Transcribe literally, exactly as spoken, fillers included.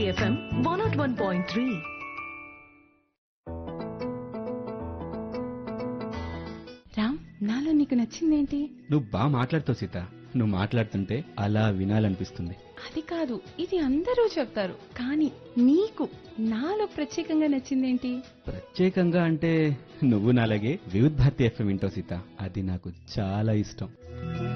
Bharati FM one not one point three. Ram, నాలో నీకు నచ్చిందేంటి? నువ్వు బాగా మాట్లాడుతావు సీత. నువ్వు మాట్లాడుతుంటే అలా వినాలనిపిస్తుంది. అది కాదు, ఇది అందరూ చెప్తారు, కానీ నీకు నాలో ప్రత్యేకంగా నచ్చిందేంటి? ప్రత్యేకంగా అంటే నువ్వు నాలాగే వివిధ్ భారతి ఎఫ్ఎం వింటావు సీత. అది నాకు చాలా ఇష్టం.